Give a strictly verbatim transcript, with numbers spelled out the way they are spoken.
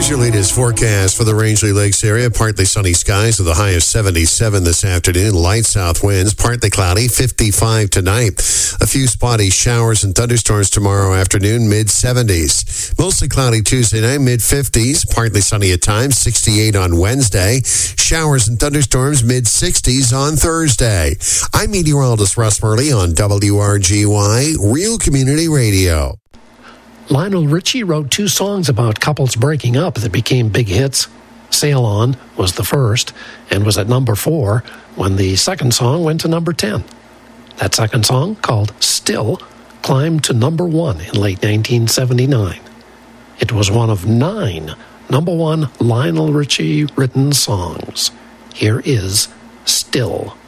Here's your latest forecast for the Rangeley Lakes area. Partly sunny skies with a high of seventy-seven this afternoon. Light south winds, partly cloudy, fifty-five tonight. A few spotty showers and thunderstorms tomorrow afternoon, mid-seventies. Mostly cloudy Tuesday night, mid-fifties. Partly sunny at times, sixty-eight on Wednesday. Showers and thunderstorms, mid-sixties on Thursday. I'm meteorologist Russ Murley on W R G Y, Real Community Radio. Lionel Richie wrote two songs about couples breaking up that became big hits. Sail On was the first and was at number four when the second song went to number ten. That second song, called Still, climbed to number one in late nineteen seventy-nine. It was one of nine number one Lionel Richie written songs. Here is Still.